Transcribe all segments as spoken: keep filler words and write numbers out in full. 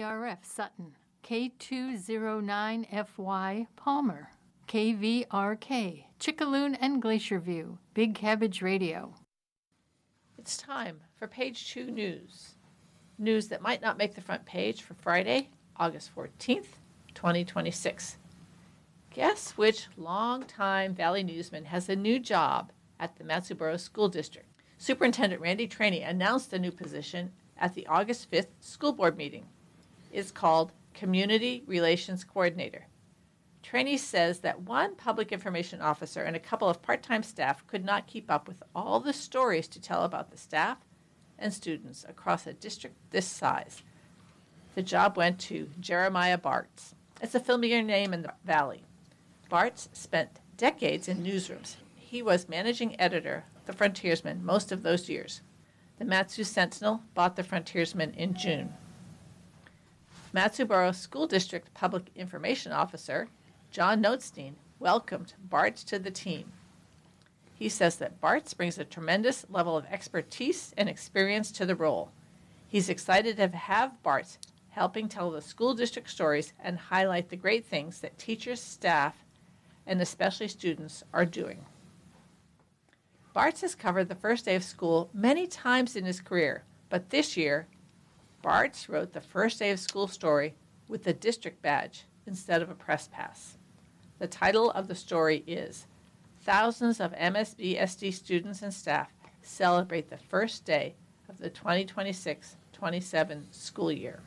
R F Sutton, K two oh nine F Y Palmer, K V R K Chickaloon and Glacier View, Big Cabbage Radio. It's time for Page Two News. News that might not make the front page for Friday, August fourteenth, twenty twenty-six. Guess which longtime Valley newsman has a new job at the Matsuboro School District? Superintendent Randy Trainey announced a new position at the August fifth school board meeting. It's called Community Relations Coordinator. Trainey says that one public information officer and a couple of part-time staff could not keep up with all the stories to tell about the staff and students across a district this size. The job went to Jeremiah Bartz. It's a familiar name in the Valley. Bartz spent decades in newsrooms. He was managing editor of the Frontiersman most of those years. The Matsu Sentinel bought the Frontiersman in June. Matsuboro School District Public Information Officer John Notstein welcomed Bartz to the team. He says that Bartz brings a tremendous level of expertise and experience to the role. He's excited to have Bartz helping tell the school district stories and highlight the great things that teachers, staff, and especially students are doing. Bartz has covered the first day of school many times in his career, but this year, Bartz wrote the first day of school story with the district badge instead of a press pass. The title of the story is Thousands of M S B S D students and staff celebrate the first day of the twenty twenty-six twenty-seven school year.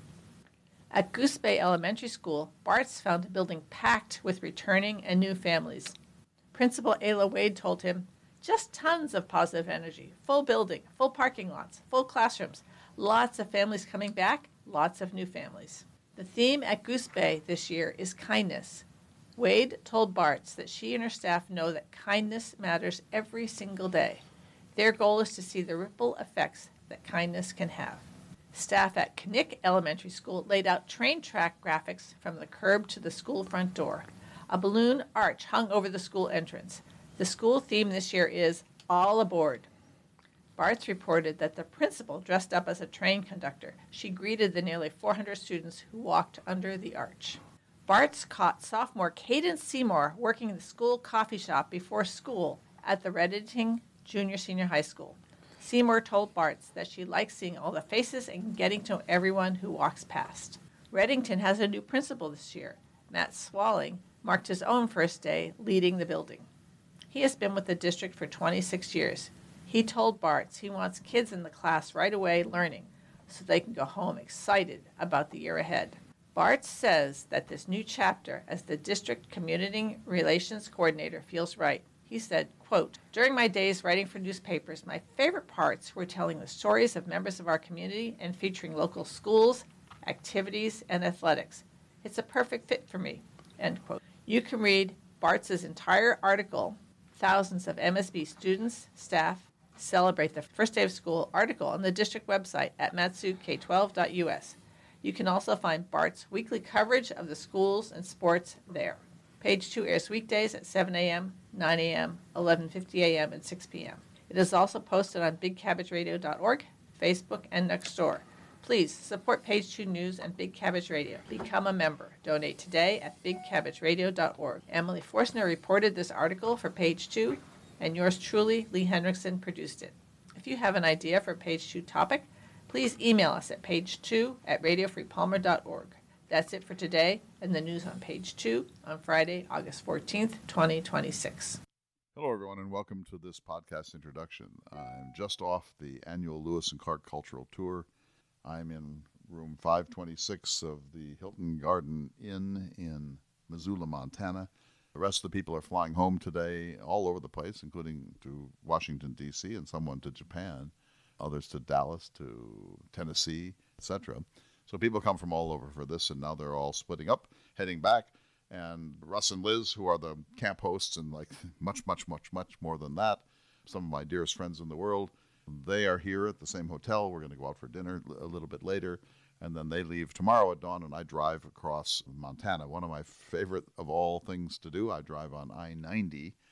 At Goose Bay Elementary School, Bartz found the building packed with returning and new families. Principal Ayla Wade told him, just tons of positive energy, full building, full parking lots, full classrooms, lots of families coming back, lots of new families. The theme at Goose Bay this year is kindness. Wade told Bartz that she and her staff know that kindness matters every single day. Their goal is to see the ripple effects that kindness can have. Staff at Knick Elementary School laid out train track graphics from the curb to the school front door. A balloon arch hung over the school entrance. The school theme this year is All Aboard. Bartz reported that the principal dressed up as a train conductor. She greeted the nearly four hundred students who walked under the arch. Bartz caught sophomore Caden Seymour working in the school coffee shop before school at the Reddington Junior Senior High School. Seymour told Bartz that she likes seeing all the faces and getting to know everyone who walks past. Reddington has a new principal this year. Matt Swalling marked his own first day leading the building. He has been with the district for twenty-six years. He told Bartz he wants kids in the class right away learning so they can go home excited about the year ahead. Bartz says that this new chapter as the district community relations coordinator feels right. He said, quote, during my days writing for newspapers, my favorite parts were telling the stories of members of our community and featuring local schools, activities, and athletics. It's a perfect fit for me, end quote. You can read Bartz's entire article, Thousands of M S B students, staff, celebrate the first day of school article on the district website at matsu k twelve dot u s. You can also find Bart's weekly coverage of the schools and sports there. Page two airs weekdays at seven a.m., nine a.m., eleven fifty a.m., and six p.m. It is also posted on big cabbage radio dot org, Facebook, and Nextdoor. Please support Page two News and Big Cabbage Radio. Become a member. Donate today at big cabbage radio dot org. Emily Forstner reported this article for Page two, and yours truly, Lee Henriksen, produced it. If you have an idea for a Page two topic, please email us at page two at radio free palmer dot org. That's it for today and the news on Page two on Friday, August fourteenth, twenty twenty-six. Hello, everyone, and welcome to this podcast introduction. I'm just off the annual Lewis and Clark Cultural Tour. I'm in room five twenty-six of the Hilton Garden Inn in Missoula, Montana. The rest of the people are flying home today all over the place, including to Washington, D C, and someone to Japan, others to Dallas, to Tennessee, et cetera. So people come from all over for this, and now they're all splitting up, heading back. And Russ and Liz, who are the camp hosts, and like much, much, much, much more than that, some of my dearest friends in the world, they are here at the same hotel. We're going to go out for dinner a little bit later, and then they leave tomorrow at dawn, and I drive across Montana. One of my favorite of all things to do, I drive on I ninety